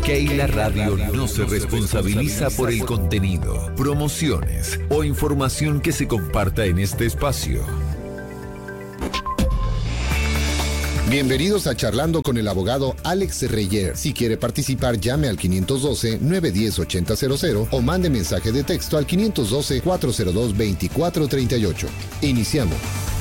Keila Radio no se responsabiliza por el contenido, promociones o información que se comparta en este espacio. Bienvenidos a Charlando con el abogado Alex Reyer. Si quiere participar, llame al 512-910-8000 o mande mensaje de texto al 512-402-2438. Iniciamos.